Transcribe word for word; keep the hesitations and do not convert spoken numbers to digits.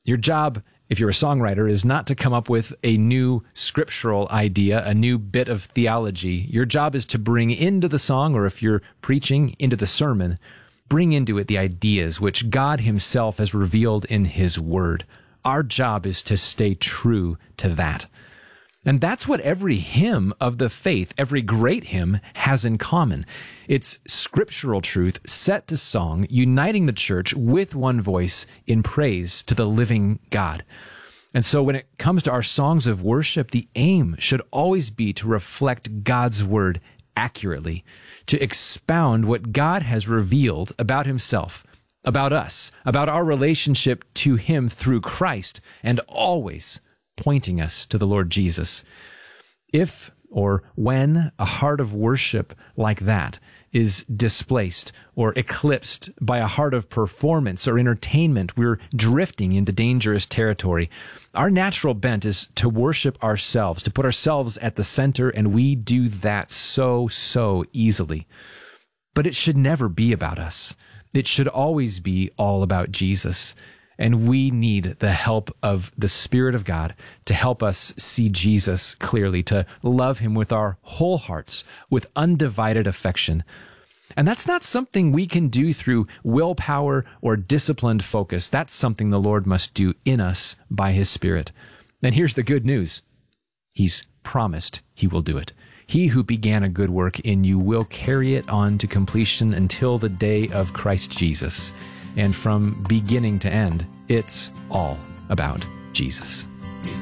Your job, if you're a songwriter, is not to come up with a new scriptural idea, a new bit of theology. Your job is to bring into the song, or if you're preaching, into the sermon, bring into it the ideas which God himself has revealed in his word. Our job is to stay true to that. And that's what every hymn of the faith, every great hymn, has in common. It's scriptural truth set to song, uniting the church with one voice in praise to the living God. And so when it comes to our songs of worship, the aim should always be to reflect God's word accurately, to expound what God has revealed about himself, about us, about our relationship to him through Christ, and always pointing us to the Lord Jesus. If or when a heart of worship like that is displaced or eclipsed by a heart of performance or entertainment, we're drifting into dangerous territory. Our natural bent is to worship ourselves, to put ourselves at the center, and we do that so, so easily. But it should never be about us. It should always be all about Jesus. And we need the help of the Spirit of God to help us see Jesus clearly, to love him with our whole hearts, with undivided affection. And that's not something we can do through willpower or disciplined focus. That's something the Lord must do in us by his Spirit. And here's the good news. He's promised he will do it. He who began a good work in you will carry it on to completion until the day of Christ Jesus. And from beginning to end, it's all about Jesus.